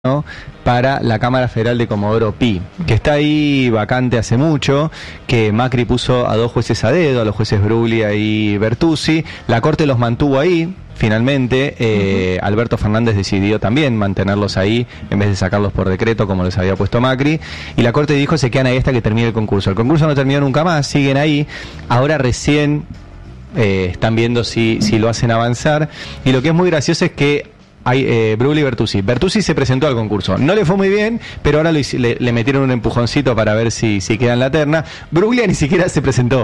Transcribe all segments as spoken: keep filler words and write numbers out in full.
¿no? Para la Cámara Federal de Comodoro Pi, que está ahí vacante hace mucho, que Macri puso a dos jueces a dedo, a los jueces Bruglia y Bertuzzi. La Corte los mantuvo ahí, finalmente. eh, uh-huh. Alberto Fernández decidió también mantenerlos ahí, en vez de sacarlos por decreto, como les había puesto Macri. Y la Corte dijo, se quedan ahí hasta que termine el concurso. El concurso no terminó nunca más, siguen ahí. Ahora recién eh, están viendo si, si lo hacen avanzar. Y lo que es muy gracioso es que hay eh, Bruglia y Bertuzzi. Bertuzzi se presentó al concurso. No le fue muy bien, pero ahora lo, le, le metieron un empujoncito para ver si, si queda en la terna. Bruglia ni siquiera se presentó.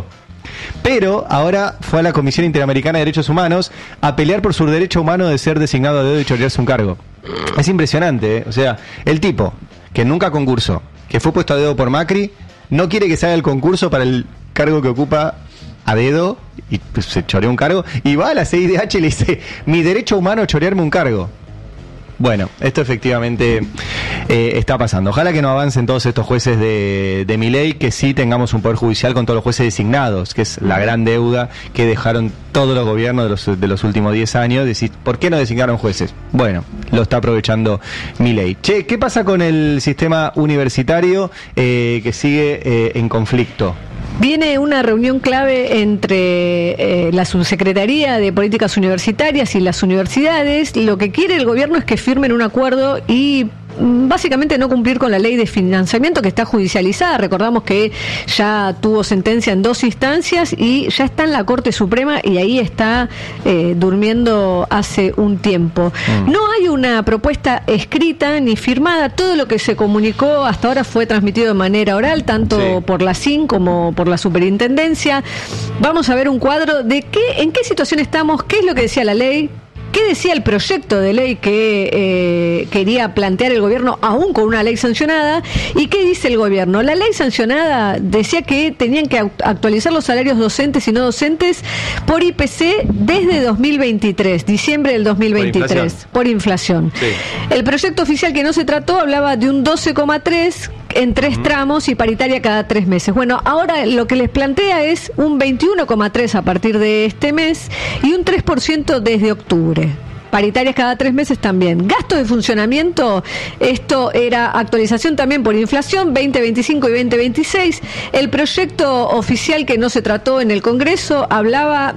Pero ahora fue a la Comisión Interamericana de Derechos Humanos a pelear por su derecho humano de ser designado a dedo y chorearse un cargo. Es impresionante, ¿eh? O sea, el tipo que nunca concursó, que fue puesto a dedo por Macri, no quiere que se haga el concurso para el cargo que ocupa a dedo, y pues, se choreó un cargo, y va a la C I D H y le dice, mi derecho humano es chorearme un cargo. Bueno, esto efectivamente eh, está pasando. Ojalá que no avancen todos estos jueces de, de Milei, que sí tengamos un poder judicial con todos los jueces designados, que es la gran deuda que dejaron todos los gobiernos de los, de los últimos diez años. Decís, ¿por qué no designaron jueces? Bueno, lo está aprovechando Milei. Che, ¿qué pasa con el sistema universitario eh, que sigue eh, en conflicto? Viene una reunión clave entre eh, la Subsecretaría de Políticas Universitarias y las universidades. Lo que quiere el gobierno es que firmen un acuerdo y básicamente no cumplir con la ley de financiamiento, que está judicializada. Recordamos que ya tuvo sentencia en dos instancias y ya está en la Corte Suprema, y ahí está eh, durmiendo hace un tiempo. Mm. No hay una propuesta escrita ni firmada. Todo lo que se comunicó hasta ahora fue transmitido de manera oral, tanto sí. por la S I N como por la Superintendencia. Vamos a ver un cuadro de qué, en qué situación estamos, qué es lo que decía la ley, ¿qué decía el proyecto de ley que eh, quería plantear el gobierno, aún con una ley sancionada? ¿Y qué dice el gobierno? La ley sancionada decía que tenían que actualizar los salarios docentes y no docentes por I P C desde dos mil veintitrés, diciembre del dos mil veintitrés, por inflación. Por inflación. Sí. El proyecto oficial que no se trató hablaba de un doce coma tres en tres uh-huh. tramos y paritaria cada tres meses. Bueno, ahora lo que les plantea es un veintiuno coma tres a partir de este mes y un tres por ciento desde octubre. Paritarias cada tres meses también. Gasto de funcionamiento, esto era actualización también por inflación, veinte veinticinco y veinte veintiséis. El proyecto oficial que no se trató en el Congreso hablaba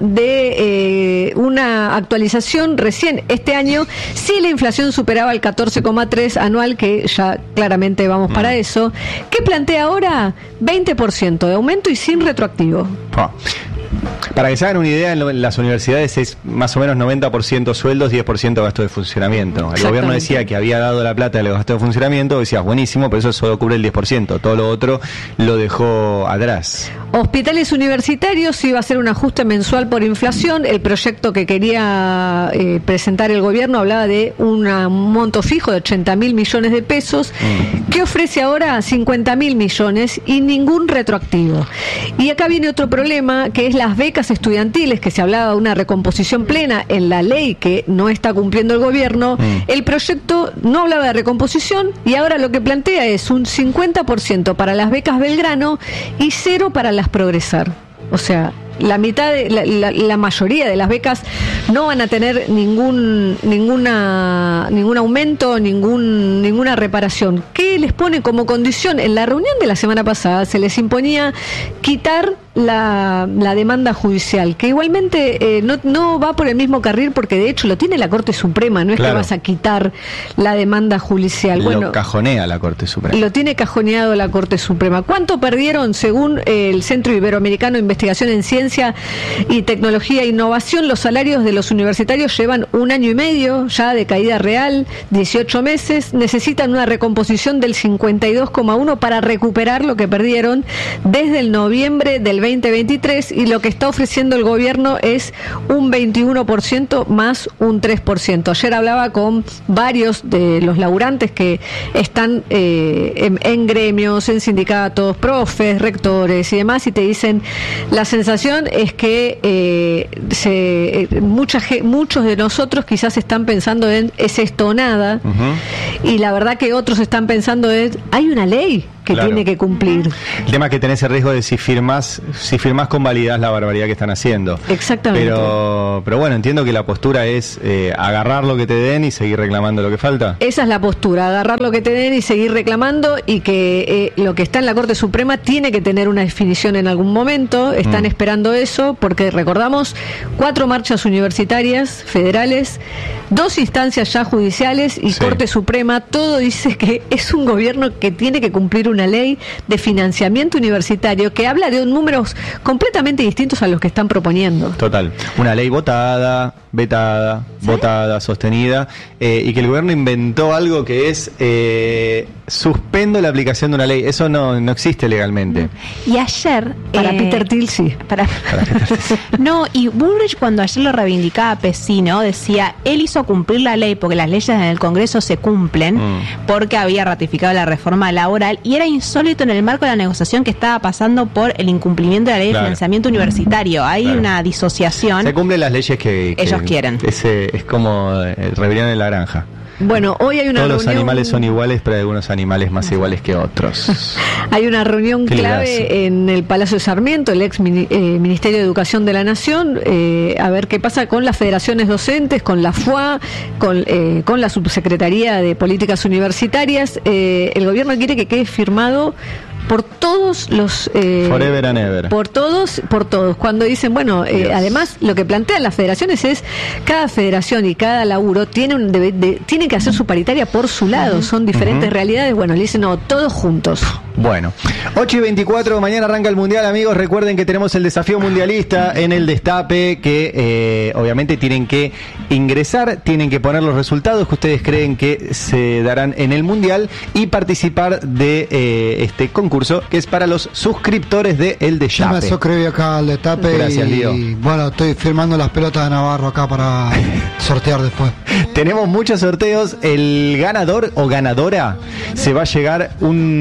de eh, una actualización recién este año, si la inflación superaba el catorce coma tres anual, que ya claramente vamos mm. para eso. ¿Qué plantea ahora? veinte por ciento de aumento y sin retroactivo. Oh. Para que se hagan una idea, en las universidades es más o menos noventa por ciento sueldos, diez por ciento gasto de funcionamiento. El gobierno decía que había dado la plata de los gastos de funcionamiento, decías, buenísimo, pero eso solo cubre el diez por ciento. Todo lo otro lo dejó atrás. Hospitales universitarios iba a ser un ajuste mensual por inflación. El proyecto que quería eh, presentar el gobierno hablaba de una, un monto fijo de ochenta mil millones de pesos, mm. que ofrece ahora cincuenta mil millones y ningún retroactivo. Y acá viene otro problema, que es las becas estudiantiles, que se hablaba de una recomposición plena en la ley que no está cumpliendo el gobierno. Mm. El proyecto no hablaba de recomposición y ahora lo que plantea es un cincuenta por ciento para las becas Belgrano y cero para las Progresar. O sea, la mitad de, la, la, la mayoría de las becas no van a tener ningún ninguna ningún aumento, ningún ninguna reparación. ¿Qué les pone como condición? En la reunión de la semana pasada se les imponía quitar la, la demanda judicial, que igualmente eh, no, no va por el mismo carril, porque de hecho lo tiene la Corte Suprema, no es claro. que vas a quitar la demanda judicial. Lo bueno, cajonea la Corte Suprema. Lo tiene cajoneado la Corte Suprema. ¿Cuánto perdieron según el Centro Iberoamericano de Investigación en Ciencia y Tecnología e Innovación? Los salarios de los universitarios llevan un año y medio ya de caída real, dieciocho meses, necesitan una recomposición del cincuenta y dos coma uno para recuperar lo que perdieron desde el noviembre del veinte veintitrés, y lo que está ofreciendo el gobierno es un veintiuno por ciento más un tres por ciento. Ayer hablaba con varios de los laburantes que están eh, en, en gremios, en sindicatos, profes, rectores y demás, y te dicen, la sensación es que eh, se, eh, mucha, muchos de nosotros quizás están pensando en ¿es esto o nada? Uh-huh. Y la verdad que otros están pensando en, hay una ley que Claro. tiene que cumplir. El tema es que tenés el riesgo de si firmás, si firmás convalidás la barbaridad que están haciendo. Exactamente. Pero, pero bueno, entiendo que la postura es eh, agarrar lo que te den y seguir reclamando lo que falta. Esa es la postura, agarrar lo que te den y seguir reclamando, y que eh, lo que está en la Corte Suprema tiene que tener una definición en algún momento. Están Mm. esperando eso, porque recordamos, cuatro marchas universitarias federales, dos instancias ya judiciales y Sí. Corte Suprema. Todo dice que es un gobierno que tiene que cumplir una ley de financiamiento universitario que habla de números completamente distintos a los que están proponiendo. Total. Una ley votada, vetada, ¿Sí? votada, sostenida, eh, y que el gobierno inventó algo que es eh, suspendo la aplicación de una ley. Eso no, no existe legalmente. Y ayer... Para eh, Peter Thiel sí. Para... No, y Bullrich, cuando ayer lo reivindicaba a Pesino, decía, él hizo cumplir la ley porque las leyes en el Congreso se cumplen, Mm. porque había ratificado la reforma laboral, y era insólito en el marco de la negociación que estaba pasando por el incumplimiento de la ley Claro. de financiamiento universitario. Hay Claro. una disociación. Se cumplen las leyes que, que Ellos quieren. Ese es como eh, rebelión en la granja. Bueno, hoy hay una Todos los reunión... animales son iguales, pero hay algunos animales más iguales que otros. Hay una reunión Qué clave librazo. en el Palacio de Sarmiento, el ex mini- eh, Ministerio de Educación de la Nación, eh, a ver qué pasa con las federaciones docentes, con la F U A, con, eh, con la Subsecretaría de Políticas Universitarias. Eh, el gobierno quiere que quede firmado por todos los... eh, Forever and ever. Por todos, por todos. Cuando dicen, bueno, eh, Dios. además lo que plantean las federaciones es, cada federación y cada laburo tiene un debe- de- tiene que hacer su paritaria por su lado, son diferentes Ujú. realidades. Bueno, le dicen, no, todos juntos. Bueno, ocho y veinticuatro, mañana arranca el Mundial, amigos. Recuerden que tenemos el desafío mundialista en el Destape, que eh, obviamente tienen que ingresar, tienen que poner los resultados que ustedes creen que se darán en el Mundial y participar de eh, este concurso que es para los suscriptores de El Ya me Destape. suscribí acá al Destape. Gracias, y Lío. bueno, estoy firmando las pelotas de Navarro acá para sortear después. Tenemos muchos sorteos. El ganador o ganadora se va a llegar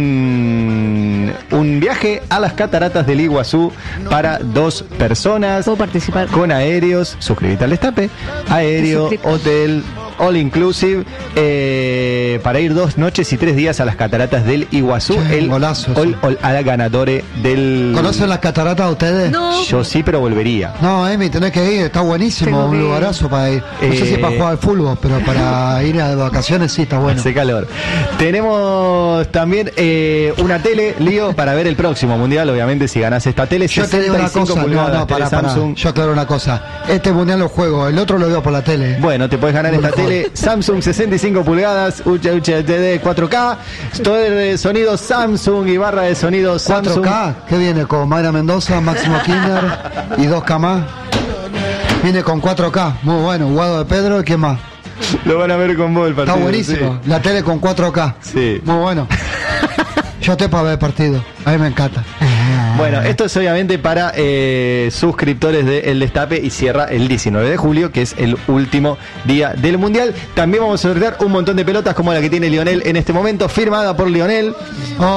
un, un viaje a las cataratas del Iguazú para dos personas. Puedo participar. Con aéreos, suscríbete al Destape, aéreo, Suscripto. hotel, all inclusive, eh, para ir dos noches y tres días a las cataratas del Iguazú. Che, el golazo eso. all, all, a la ganadore del... ¿Conocen las cataratas ustedes? No. Yo sí, pero volvería. No, Emi, tenés que ir, está buenísimo, Tengo un que ir. lugarazo para ir. No sé Eh, si para jugar al fútbol, pero para ir a vacaciones sí está bueno. Hace calor. Tenemos también eh, una tele, Lío, para ver el próximo mundial. Obviamente, si ganás esta tele, Yo te digo una sesenta y cinco cosa, no, pulgadas, no, tele para, para. Samsung. Yo aclaro una cosa. Este mundial lo juego, el otro lo veo por la tele. Bueno, te puedes ganar esta Mejor. tele Samsung sesenta y cinco pulgadas, U H D cuatro K, todo de sonido Samsung y barra de sonido Samsung. cuatro K, ¿qué viene? Con Mayra Mendoza, Máximo Kinder y dos K más. Viene con cuatro K, muy bueno. Guado de Pedro, ¿y quién más? Lo van a ver con vos el partido. Está buenísimo. sí. La tele con cuatro K. Sí. Muy bueno. Yo estoy para ver el partido. A mí me encanta. Bueno, esto es obviamente para eh, suscriptores de El Destape y cierra el diecinueve de julio, que es el último día del Mundial. También vamos a sortear un montón de pelotas como la que tiene Lionel en este momento, firmada por Lionel. Oh,